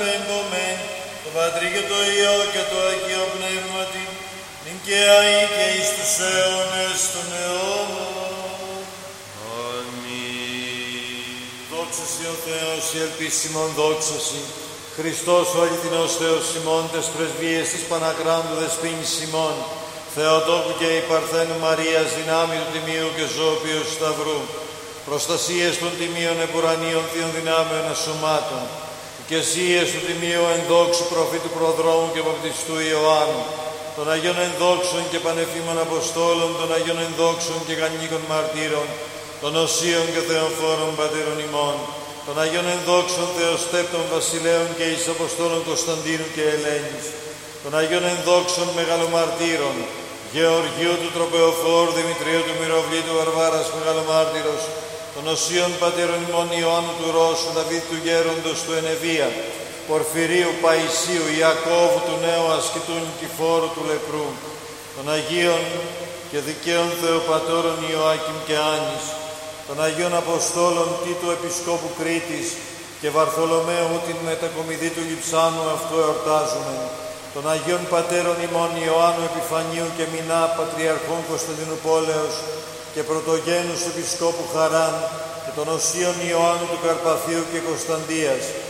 επέμβομεν, το Πατρί και το Υιό και το Αγίο Πνεύματι, νυν και αεί και εις τους αιώνες των αιώνων. Αμήν. Δόξα Σοι ο Θεός, η ελπίσιμον δόξα Σοι. Χριστός ο αληθινός Θεός ημών, τες πρεσβείες της Παναχράντου δεσποίνης ημών, Θεοτόκου και η Παρθένου Μαρίας, δυνάμει του Τιμίου και Ζωοποιός Σταυρού, προστασίες των Τιμίων επουρανίων θείων δυνάμεων ασωμάτων, οικεσίες του Τιμίου ενδόξου προφήτου προδρόμου και βαπτιστού Ιωάννου, των Αγίων ενδόξων και πανεφήμων Αποστόλων, των Αγίων ενδόξων και κανονικών μαρτύρων, των Οσίων και Θεοφόρων πατέρων ημών, των Αγίων ενδόξων Θεοστέπτων βασιλέων και εις Αποστόλων Κωνσταντίνου και Ελένης, των Αγίων ενδόξων μεγαλομαρτύρων, Γεωργίου του Τροπεοφόρου, Δημητρίου του Μυροβλήτου, Βαρβάρας μεγαλομάρτυρος, των Οσίων πατέρων ημών Ιωάννου του Ρώσου, Δαβίδ του Γέροντος του Ενεβία, Πορφυρίου, Παϊσίου, Ιακώβου του Νέου Ασκητού Νικηφόρου του Λεπρού, των Αγίων και δικαίων Θεοπατώρων Ιωάκημ και Άνης, των Αγίων Αποστόλων Τίτου Επισκόπου Κρήτης και Βαρθολομαίου την μετακομιδή του Λιψάνου αυτού εορτάζουμε, των Αγίων Πατέρων ημών Ιωάννου Επιφανίου και Μινά Πατριαρχών Κωνσταντινουπόλεως και Πρωτογένους Επισκόπου Χαράν και των Οσίων Ιωάννου του Καρπαθίου και Κωνσταντίας,